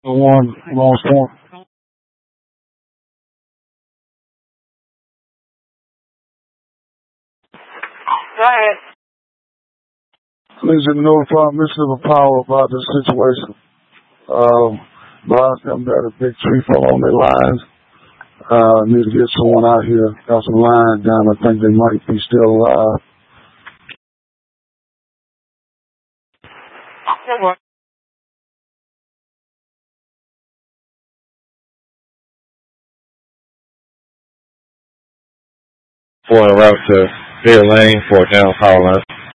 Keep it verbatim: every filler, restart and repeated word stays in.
One long storm. Go ahead. Please notify Mister Power about the situation. Um, advise them that a big tree fell on their lines. Uh, need to get someone out here. Got some lines down. I think they might be still alive. For a route to Beer Lane for down power line.